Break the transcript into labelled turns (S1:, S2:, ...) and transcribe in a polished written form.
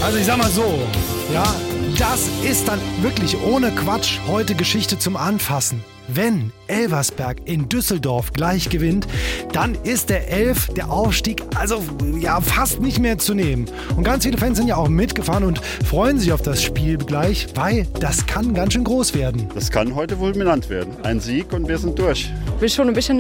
S1: Also ich sag mal so, ja, das ist dann wirklich ohne Quatsch heute Geschichte zum Anfassen. Wenn Elversberg in Düsseldorf gleich gewinnt, dann ist der Aufstieg also ja fast nicht mehr zu nehmen. Und ganz viele Fans sind ja auch mitgefahren und freuen sich auf das Spiel gleich, weil das kann ganz schön groß werden.
S2: Das kann heute fulminant werden. Ein Sieg und wir sind durch.
S3: Ich bin schon ein bisschen